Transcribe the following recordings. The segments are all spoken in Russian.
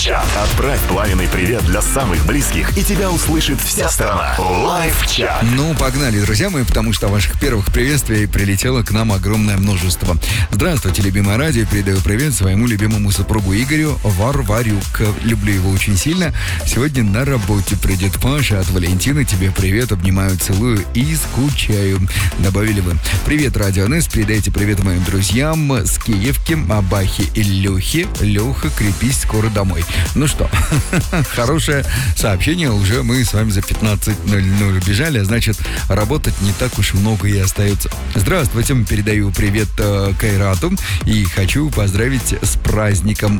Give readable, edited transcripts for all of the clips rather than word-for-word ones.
Лайв-чат. Отправь пламенный привет для самых близких, и тебя услышит вся страна. Лайв-чат. Ну, погнали, друзья мои, потому что ваших первых приветствий прилетело к нам огромное множество. Здравствуйте, любимое радио. Передаю привет своему любимому супругу Игорю Варварюк. Люблю его очень сильно. Сегодня на работе придет Паша. От Валентины тебе привет, обнимаю, целую и скучаю. Добавили вы. Привет, Радио НС. Передайте привет моим друзьям с Киевки, Абахи и Лехи. Леха, крепись, скоро домой. Ну что, хорошее сообщение. Уже мы с вами за 15:00 убежали, а значит, работать не так уж много и остается. Здравствуйте, передаю привет Кайрату и хочу поздравить с праздником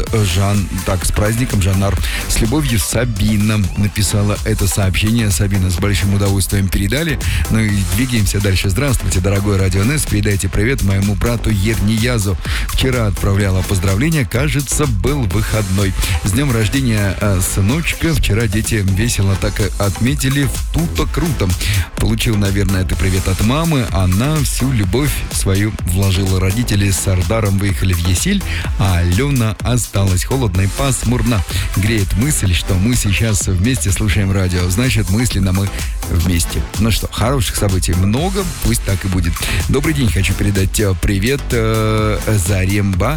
с праздником Жанар. С любовью, Сабина написала это сообщение. Сабина, с большим удовольствием передали. Ну и двигаемся дальше. Здравствуйте, дорогой Радио НС. Передайте привет моему брату Ерниязу. Вчера отправляла поздравления. Кажется, был выходной. С днем рождения, сыночка. Вчера дети весело так отметили. Туто круто. Получил, наверное, это привет от мамы. Она всю любовь свою вложила. Родители с Ардаром выехали в Есиль, а Алена осталась. Холодно и пасмурно. Греет мысль, что мы сейчас вместе слушаем радио. Значит, мысленно мы вместе. Ну что, хороших событий много. Пусть так и будет. Добрый день. Хочу передать привет Заремба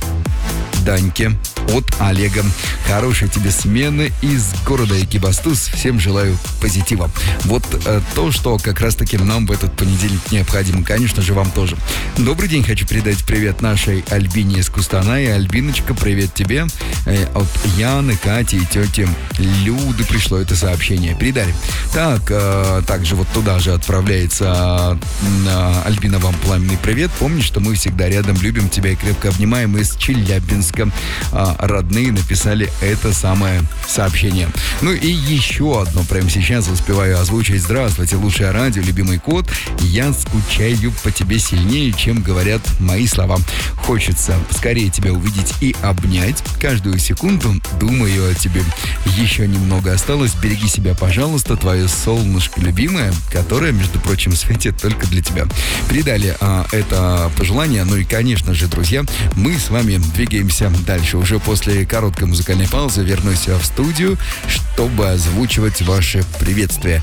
Даньке от Олега. Хорошей тебе смены из города Экибастуз. Всем желаю позитива. Вот то, что как раз-таки нам в этот понедельник необходимо. Конечно же, вам тоже. Добрый день. Хочу передать привет нашей Альбине из Кустаная. Альбиночка, привет тебе. От Яны, Кати и тети Люды пришло это сообщение. Передали. Так, также вот туда же отправляется Альбина, вам пламенный привет. Помни, что мы всегда рядом, любим тебя и крепко обнимаем. Из Челябинска родные написали это самое сообщение. Ну и еще одно прямо сейчас успеваю озвучить. Здравствуйте, лучшее радио, любимый кот. Я скучаю по тебе сильнее, чем говорят мои слова. Хочется скорее тебя увидеть и обнять. Каждую секунду думаю о тебе. Еще немного осталось. Береги себя, пожалуйста, твое солнышко любимое, которое, между прочим, светит только для тебя. Передали это пожелание. Ну и, конечно же, друзья, мы с вами двигаемся дальше. Уже после короткой музыкальной паузы вернусь в студию, чтобы озвучивать ваши приветствия.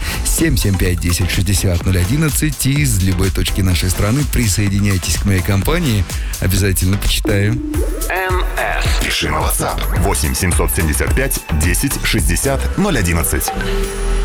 775-10-60-011 из любой точки нашей страны. Присоединяйтесь к моей компании. Обязательно почитаю. НС. Пиши на WhatsApp 8 775 10 60 011.